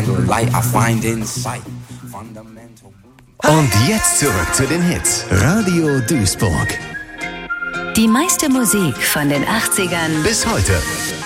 Und jetzt zurück zu den Hits. Radio Duisburg. Die meiste Musik von den 80ern Bis heute.